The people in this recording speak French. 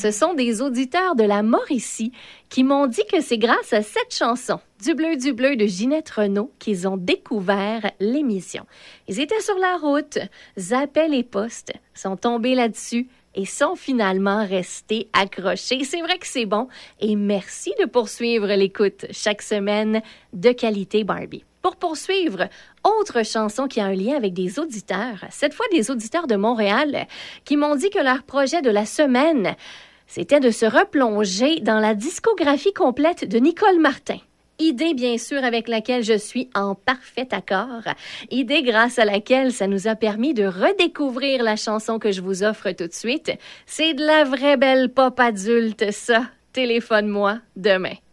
Ce sont des auditeurs de la Mauricie qui m'ont dit que c'est grâce à cette chanson, Du bleu de Ginette Renault, qu'ils ont découvert l'émission. Ils étaient sur la route, zappaient les postes, sont tombés là-dessus et sont finalement restés accrochés. C'est vrai que c'est bon et merci de poursuivre l'écoute chaque semaine de Qualité Barbie. Pour poursuivre, autre chanson qui a un lien avec des auditeurs, cette fois des auditeurs de Montréal, qui m'ont dit que leur projet de la semaine, c'était de se replonger dans la discographie complète de Nicole Martin. Idée, bien sûr, avec laquelle je suis en parfait accord. Idée grâce à laquelle ça nous a permis de redécouvrir la chanson que je vous offre tout de suite. C'est de la vraie belle pop adulte, ça. Téléphone-moi demain.